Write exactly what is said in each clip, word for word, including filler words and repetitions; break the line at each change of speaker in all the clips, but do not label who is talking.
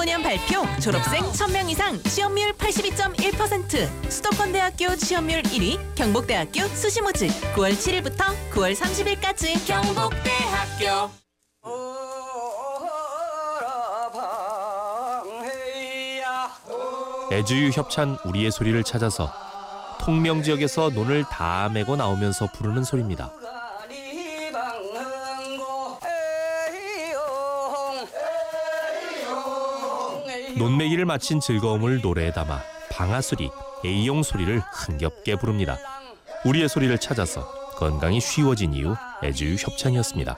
이천십오 년 발표 졸업생 천 명 이상 취업률 팔십이 점 일 퍼센트 수도권대학교 취업률 일 위 경북대학교 수시모집 구월 칠일부터 구월 삼십일까지 경북대학교.
애주유 협찬 우리의 소리를 찾아서 통명 지역에서 논을 다 메고 나오면서 부르는 소리입니다. 논매기를 마친 즐거움을 노래에 담아 방아소리, A용 소리를 흥겹게 부릅니다. 우리의 소리를 찾아서 건강이 쉬워진 이유 애주유 협찬이었습니다.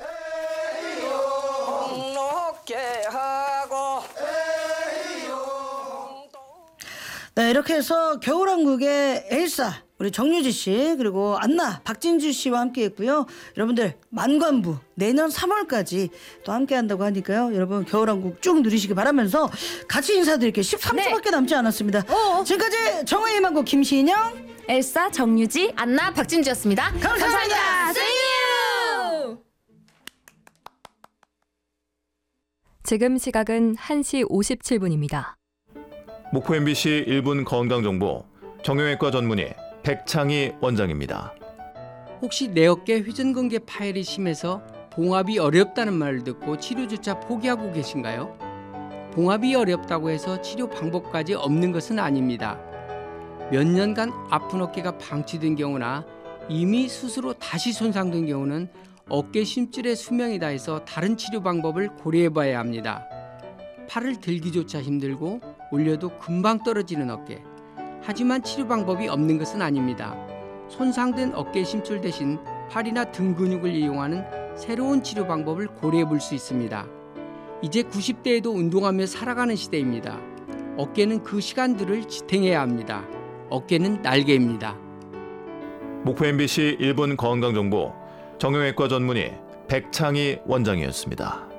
네, 이렇게 해서 겨울왕국의 엘사 우리 정유지 씨 그리고 안나 박진주 씨와 함께했고요. 여러분들 만관부 내년 삼월까지 또 함께한다고 하니까요. 여러분 겨울왕국 쭉 누리시기 바라면서 같이 인사드릴게요. 십삼 초밖에 네. 남지 않았습니다. 어어. 지금까지 정의의 망고 김신영,
엘사 정유지, 안나 박진주였습니다.
감사합니다.
감사합니다. See you.
지금 시각은 한 시 오십칠 분입니다.
목포 엠비씨 일 분 건강정보 정형외과 전문의 백창희 원장입니다.
혹시 내 어깨 회전근개 파열이 심해서 봉합이 어렵다는 말을 듣고 치료조차 포기하고 계신가요? 봉합이 어렵다고 해서 치료 방법까지 없는 것은 아닙니다. 몇 년간 아픈 어깨가 방치된 경우나 이미 스스로 다시 손상된 경우는 어깨 심줄의 수명이 다해서 다른 치료 방법을 고려해봐야 합니다. 팔을 들기조차 힘들고 올려도 금방 떨어지는 어깨. 하지만 치료 방법이 없는 것은 아닙니다. 손상된 어깨 심줄 대신 팔이나 등 근육을 이용하는 새로운 치료 방법을 고려해 볼 수 있습니다. 이제 구십 대에도 운동하며 살아가는 시대입니다. 어깨는 그 시간들을 지탱해야 합니다. 어깨는 날개입니다.
목포 엠비씨 일 분 건강정보 정형외과 전문의 백창희 원장이었습니다.